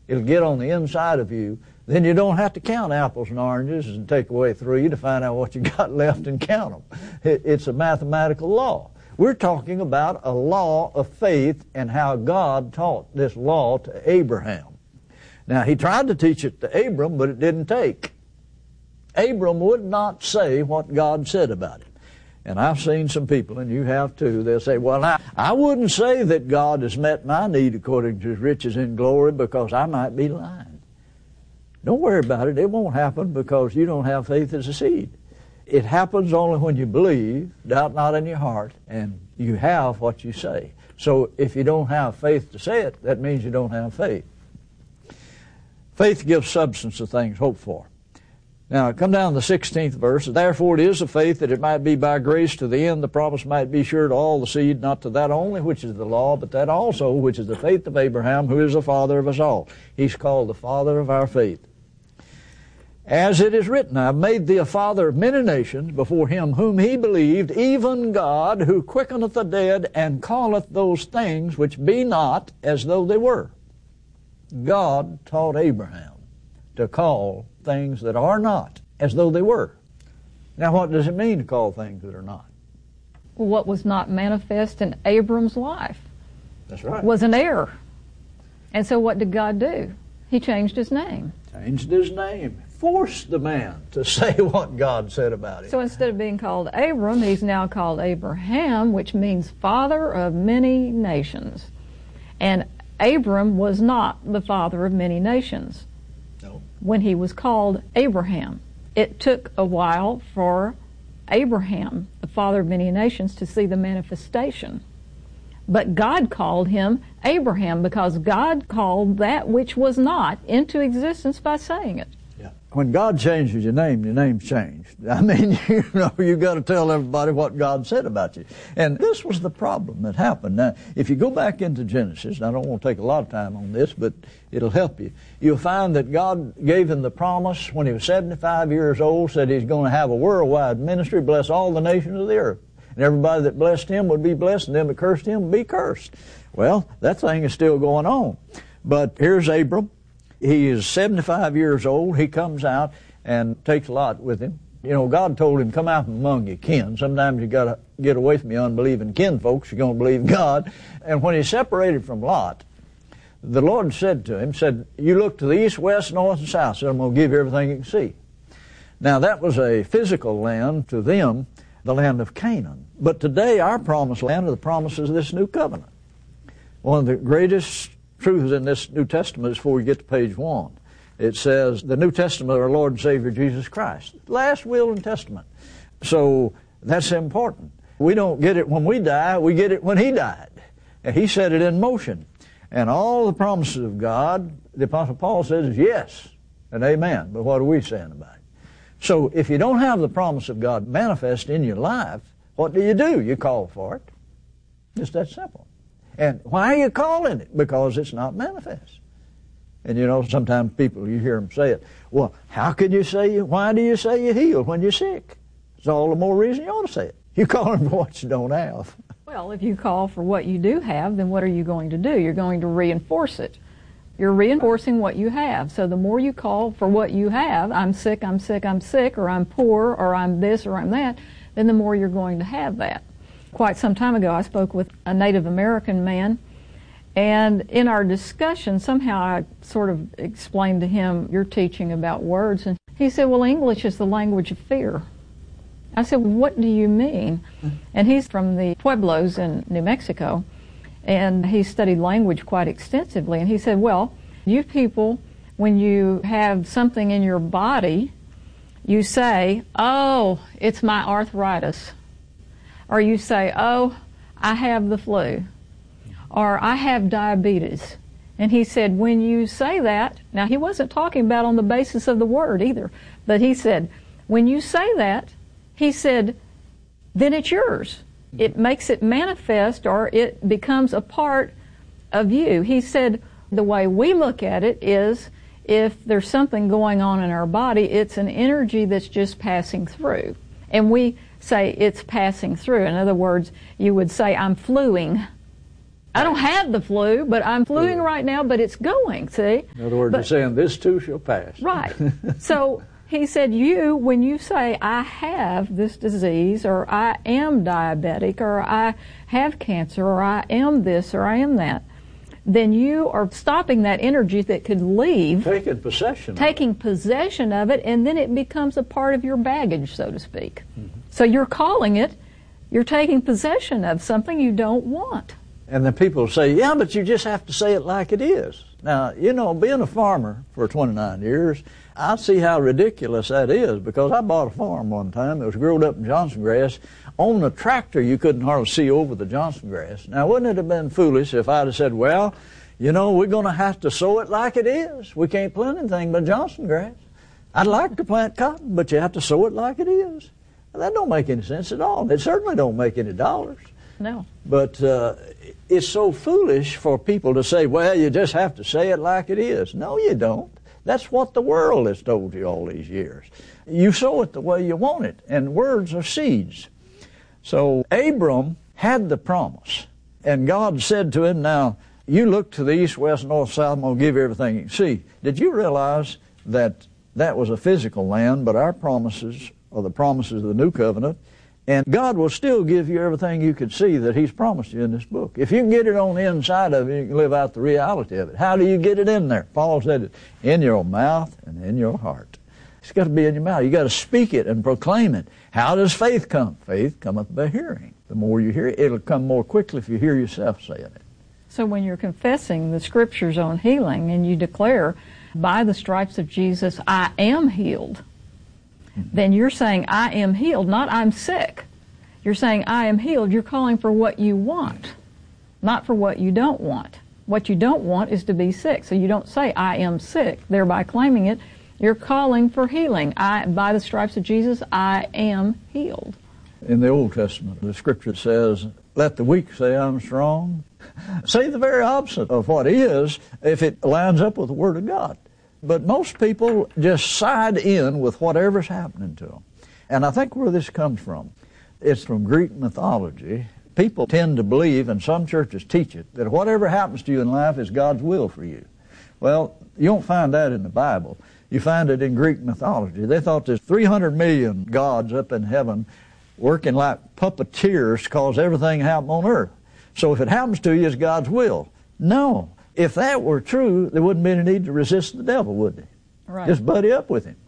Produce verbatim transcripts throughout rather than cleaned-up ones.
It'll get on the inside of you. Then you don't have to count apples and oranges and take away three to find out what you got left and count them. It, it's a mathematical law. We're talking about a law of faith and how God taught this law to Abraham. Now, he tried to teach it to Abram, but it didn't take. Abram would not say what God said about it. And I've seen some people, and you have too, they'll say, well, now, I wouldn't say that God has met my need according to his riches in glory because I might be lying. Don't worry about it. It won't happen because you don't have faith as a seed. It happens only when you believe, doubt not in your heart, and you have what you say. So if you don't have faith to say it, that means you don't have faith. Faith gives substance to things hoped for. Now, come down to the sixteenth verse. Therefore it is of faith that it might be by grace to the end the promise might be sure to all the seed, not to that only which is the law, but that also which is the faith of Abraham, who is the father of us all. He's called the father of our faith. As it is written, I have made thee a father of many nations before him whom he believed, even God, who quickeneth the dead, and calleth those things which be not as though they were. God taught Abraham to call things that are not as though they were. Now, what does it mean to call things that are not? What was not manifest in Abram's life That's right. was an error. And so what did God do? He changed his name. Changed his name. Forced the man to say what God said about him. So instead of being called Abram, he's now called Abraham, which means father of many nations. And Abram was not the father of many nations No. when he was called Abraham. It took a while for Abraham, the father of many nations, to see the manifestation. But God called him Abraham because God called that which was not into existence by saying it. Yeah. When God changes your name, your name's changed. I mean, you know, you got to tell everybody what God said about you. And this was the problem that happened. Now, if you go back into Genesis, and I don't want to take a lot of time on this, but it'll help you. You'll find that God gave him the promise when he was seventy-five years old, said he's going to have a worldwide ministry, bless all the nations of the earth. And everybody that blessed him would be blessed, and them that cursed him would be cursed. Well, that thing is still going on. But here's Abram. He is seventy-five years old. He comes out and takes Lot with him. You know, God told him, come out from among your kin. Sometimes you got to get away from your unbelieving kin folks. You're going to believe God. And when he separated from Lot, the Lord said to him, said, you look to the east, west, north, and south. Said, I'm going to give you everything you can see. Now, that was a physical land to them, the land of Canaan. But today, our promised land are the promises of this new covenant. One of the greatest truths in this New Testament is before we get to page one. It says, the New Testament of our Lord and Savior Jesus Christ. Last will and testament. So that's important. We don't get it when we die, we get it when he died. And he set it in motion. And all the promises of God, the Apostle Paul says, is yes and amen. But what are we saying about it? So if you don't have the promise of God manifest in your life, what do you do? You call for it. Just that simple. And why are you calling it? Because it's not manifest. And you know, sometimes people, you hear them say it, well, how could you say, you, why do you say you're healed when you're sick? It's all the more reason you ought to say it. You're calling for what you don't have. Well, if you call for what you do have, then what are you going to do? You're going to reinforce it. You're reinforcing what you have. So the more you call for what you have, I'm sick, I'm sick, I'm sick, or I'm poor, or I'm this, or I'm that, then the more you're going to have that. Quite some time ago, I spoke with a Native American man, and in our discussion, somehow I sort of explained to him your teaching about words, and he said, well, English is the language of fear. I said, well, what do you mean? And he's from the Pueblos in New Mexico, and he studied language quite extensively, and he said, well, you people, when you have something in your body, you say, oh, it's my arthritis. Or you say, oh, I have the flu. Or I have diabetes. And he said, when you say that, now he wasn't talking about on the basis of the word either, but he said, when you say that, he said, then it's yours. It makes it manifest, or it becomes a part of you. He said, the way we look at it is, if there's something going on in our body, it's an energy that's just passing through. And we say it's passing through. In other words, you would say, I'm fluing I don't have the flu, but I'm fluing right now, but it's going, see? In other words, but, you're saying this too shall pass. Right. So he said, you, when you say, I have this disease, or I am diabetic, or I have cancer, or I am this, or I am that, then you are stopping that energy that could leave. Taking possession Taking of it. possession of it, and then it becomes a part of your baggage, so to speak. Mm-hmm. So you're calling it, you're taking possession of something you don't want. And then people say, yeah, but you just have to say it like it is. Now, you know, being a farmer for twenty-nine years, I see how ridiculous that is, because I bought a farm one time that was growed up in Johnson grass. On the tractor, you couldn't hardly see over the Johnson grass. Now, wouldn't it have been foolish if I'd have said, well, you know, we're going to have to sow it like it is. We can't plant anything but Johnson grass. I'd like to plant cotton, but you have to sow it like it is. Well, that don't make any sense at all. It certainly don't make any dollars. No. But uh, it's so foolish for people to say, well, you just have to say it like it is. No, you don't. That's what the world has told you all these years. You sow it the way you want it, and words are seeds. So Abram had the promise, and God said to him, now, you look to the east, west, north, south, I'm going to give you everything you can see. Did you realize that that was a physical land, but our promises are the promises of the new covenant? And God will still give you everything you can see that He's promised you in this book. If you can get it on the inside of it, you can live out the reality of it. How do you get it in there? Paul said it, in your mouth and in your heart. It's got to be in your mouth. You've got to speak it and proclaim it. How does faith come? Faith cometh by hearing. The more you hear it, it'll come more quickly if you hear yourself saying it. So when you're confessing the Scriptures on healing and you declare, by the stripes of Jesus, I am healed, then you're saying, I am healed, not I'm sick. You're saying, I am healed. You're calling for what you want, not for what you don't want. What you don't want is to be sick. So you don't say, I am sick, thereby claiming it. You're calling for healing. I, by the stripes of Jesus, I am healed. In the Old Testament, the Scripture says, let the weak say I'm strong. Say the very opposite of what is if it lines up with the Word of God. But most people just side in with whatever's happening to them. And I think where this comes from, it's from Greek mythology. People tend to believe, and some churches teach it, that whatever happens to you in life is God's will for you. Well, you don't find that in the Bible. You find it in Greek mythology. They thought there's three hundred million gods up in heaven working like puppeteers to cause everything to happen on earth. So if it happens to you, it's God's will. No. If that were true, there wouldn't be any need to resist the devil, would there? Right. Just buddy up with him.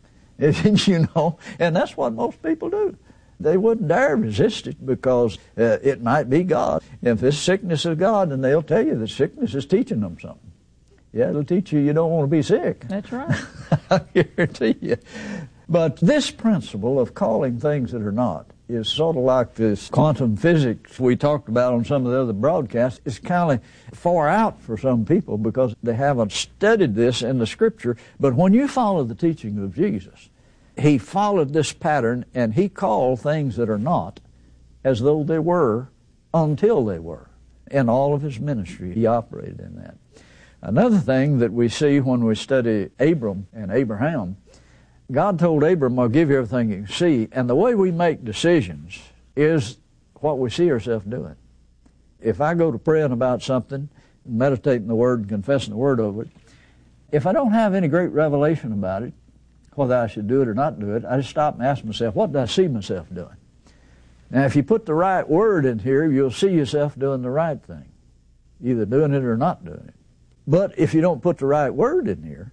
You know, and that's what most people do. They wouldn't dare resist it because uh, it might be God. If this sickness is God, then they'll tell you that sickness is teaching them something. Yeah, it'll teach you you don't want to be sick. That's right. I guarantee you. But this principle of calling things that are not is sort of like this quantum physics we talked about on some of the other broadcasts. It's kind of far out for some people because they haven't studied this in the Scripture. But when you follow the teaching of Jesus, He followed this pattern and He called things that are not as though they were until they were. In all of His ministry, He operated in that. Another thing that we see when we study Abram and Abraham, God told Abram, I'll give you everything you can see. And the way we make decisions is what we see ourselves doing. If I go to praying about something, meditating the Word and confessing the Word over it, if I don't have any great revelation about it, whether I should do it or not do it, I just stop and ask myself, what do I see myself doing? Now, if you put the right word in here, you'll see yourself doing the right thing, either doing it or not doing it. But if you don't put the right word in here,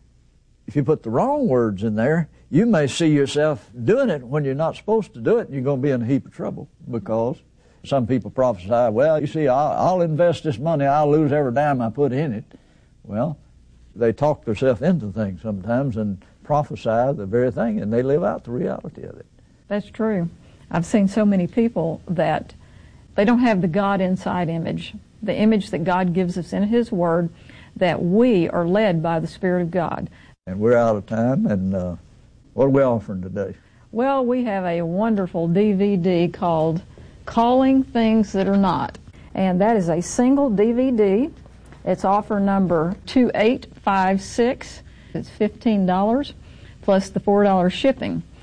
if you put the wrong words in there, you may see yourself doing it when you're not supposed to do it, and you're going to be in a heap of trouble because some people prophesy, well, you see, I'll, I'll invest this money, I'll lose every dime I put in it. Well, they talk themselves into things sometimes and prophesy the very thing, and they live out the reality of it. That's true. I've seen so many people that they don't have the God inside image, the image that God gives us in His Word, that we are led by the Spirit of God. And we're out of time, and uh, what are we offering today? Well, we have a wonderful D V D called Calling Things That Are Not, and that is a single D V D. It's offer number two eight five six. It's fifteen dollars plus the four dollars shipping.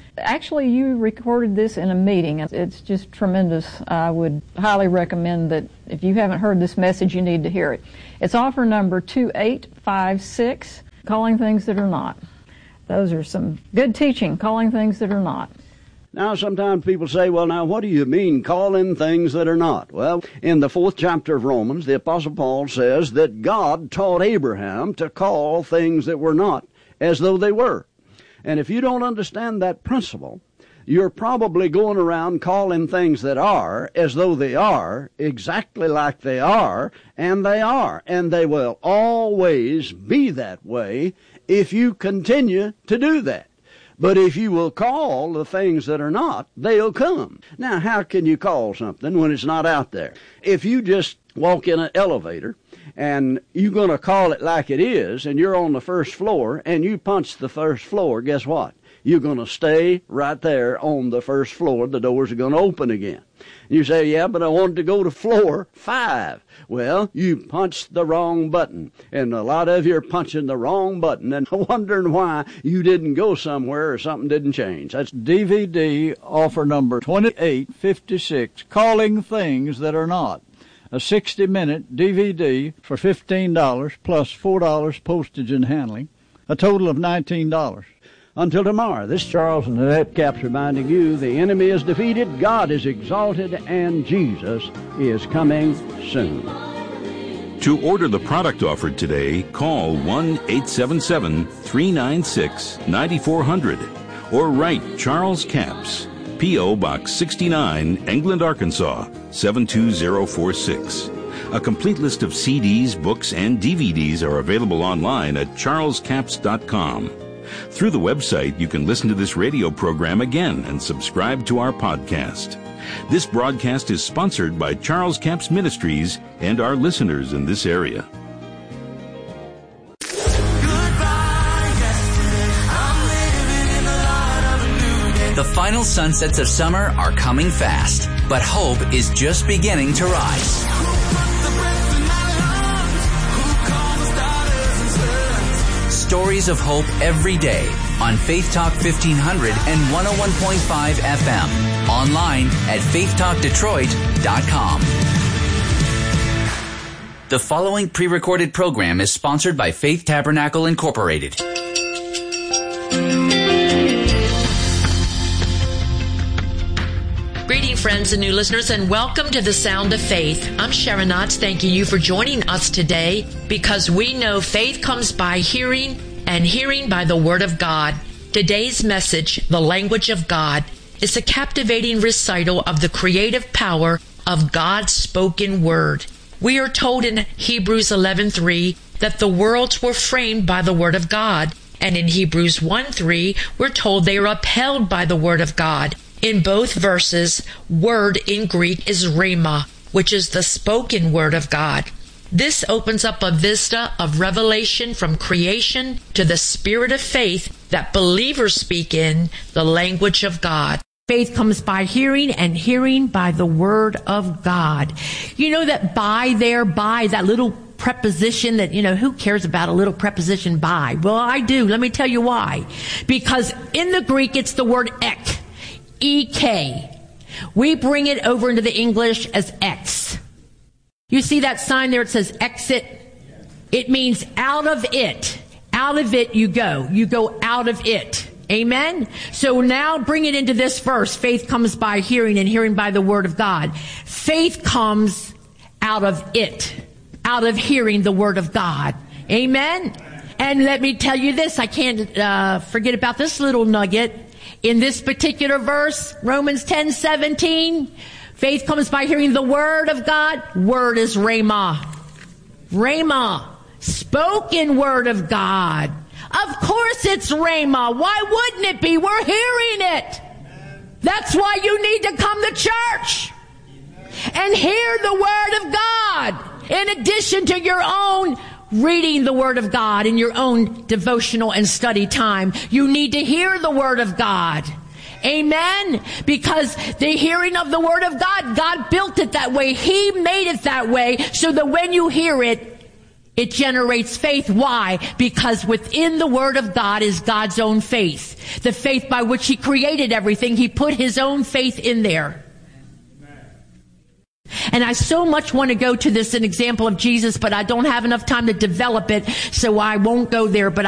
Actually, you recorded this in a meeting. It's just tremendous. I would highly recommend that if you haven't heard this message, you need to hear it. It's offer number two eight five six, Calling Things That Are Not. Those are some good teaching, calling things that are not. Now, sometimes people say, well, now, what do you mean calling things that are not? Well, in the fourth chapter of Romans, the Apostle Paul says that God taught Abraham to call things that were not as though they were. And if you don't understand that principle, you're probably going around calling things that are as though they are, exactly like they are, and they are. And they will always be that way if you continue to do that. But if you will call the things that are not, they'll come. Now, how can you call something when it's not out there? If you just walk in an elevator and you're going to call it like it is, and you're on the first floor, and you punch the first floor, guess what? You're going to stay right there on the first floor. The doors are going to open again. You say, yeah, but I wanted to go to floor five. Well, you punched the wrong button, and a lot of you are punching the wrong button and wondering why you didn't go somewhere or something didn't change. That's D V D offer number twenty-eight fifty-six, Calling Things That Are Not. A sixty-minute D V D for fifteen dollars plus four dollars postage and handling, a total of nineteen dollars. Until tomorrow, this Charles and Annette Capps reminding you the enemy is defeated, God is exalted, and Jesus is coming soon. To order the product offered today, call one eight seven seven, three nine six, nine four zero zero or write Charles Capps, P O. Box sixty-nine, England, Arkansas, seven two zero four six. A complete list of C Ds, books, and D V Ds are available online at charles capps dot com. Through the website, you can listen to this radio program again and subscribe to our podcast. This broadcast is sponsored by Charles Capps Ministries and our listeners in this area. The final sunsets of summer are coming fast, but hope is just beginning to rise. Stories of hope every day on Faith Talk fifteen hundred and one oh one point five F M. Online at faith talk detroit dot com. The following pre-recorded program is sponsored by Faith Tabernacle Incorporated. Greetings, friends and new listeners, and welcome to the Sound of Faith. I'm Sharon Knotts, thanking you for joining us today, because we know faith comes by hearing, and hearing by the Word of God. Today's message, The Language of God, is a captivating recital of the creative power of God's spoken Word. We are told in Hebrews eleven three that the worlds were framed by the Word of God, and in Hebrews one three we're told they are upheld by the Word of God. In both verses, word in Greek is rhema, which is the spoken word of God. This opens up a vista of revelation from creation to the spirit of faith that believers speak in, the language of God. Faith comes by hearing, and hearing by the word of God. You know that by there, by, that little preposition that, you know, who cares about a little preposition by? Well, I do. Let me tell you why. Because in the Greek, it's the word ek. E K. We bring it over into the English as X. You see that sign there? It says exit. It means out of it. Out of it you go. You go out of it. Amen? So now bring it into this verse. Faith comes by hearing, and hearing by the word of God. Faith comes out of it. Out of hearing the word of God. Amen? And let me tell you this. I can't uh, forget about this little nugget. In this particular verse, Romans ten seventeen, faith comes by hearing the word of God. Word is rhema. Rhema. Spoken word of God. Of course it's rhema. Why wouldn't it be? We're hearing it. That's why you need to come to church and hear the word of God, in addition to your own reading the Word of God in your own devotional and study time. You need to hear the Word of God. Amen? Because the hearing of the Word of God, God built it that way. He made it that way so that when you hear it, It generates faith. Why? Because within the Word of God is God's own faith. The faith by which He created everything. He put His own faith in there. And I so much want to go to this an example of Jesus, but I don't have enough time to develop it, so I won't go there. But